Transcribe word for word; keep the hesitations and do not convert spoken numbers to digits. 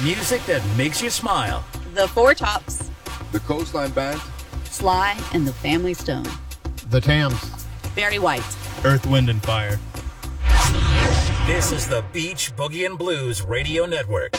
Music that makes you smile. The Four Tops. The Coastline Band. Sly and the Family Stone. The Tams. Barry White. Earth, Wind, and Fire. This is the Beach Boogie and Blues Radio Network.